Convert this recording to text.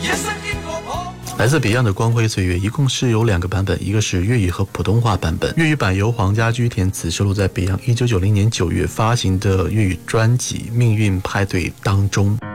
来自 Beyond 的光辉岁月一共是有2个版本，一个是粤语和普通话版本。粤语版由黄家驹填词，收录在 Beyond 1990年9月发行的粤语专辑《命运派对》当中。